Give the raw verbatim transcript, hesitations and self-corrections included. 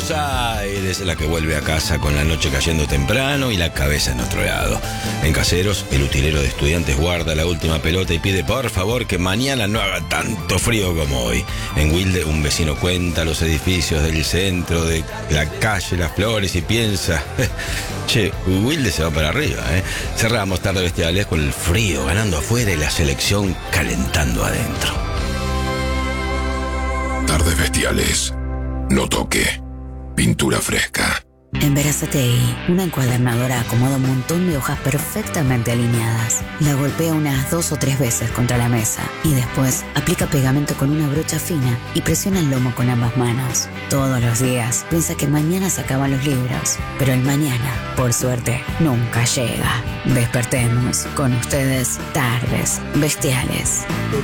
Buenos Aires, la que vuelve a casa con la noche cayendo temprano y la cabeza en otro lado. En Caseros, el utilero de Estudiantes guarda la última pelota y pide por favor que mañana no haga tanto frío como hoy. En Wilde, un vecino cuenta los edificios del centro, de la calle, las flores y piensa... Che, Wilde se va para arriba, ¿eh? Cerramos Tarde Bestiales con el frío ganando afuera y la selección calentando adentro. Tardes Bestiales. No toque. Pintura fresca. En Verazategui, una encuadernadora acomoda un montón de hojas perfectamente alineadas. La golpea unas dos o tres veces contra la mesa y después aplica pegamento con una brocha fina y presiona el lomo con ambas manos. Todos los días piensa que mañana se acaban los libros, pero el mañana, por suerte, nunca llega. Despertemos con ustedes Tardes Bestiales.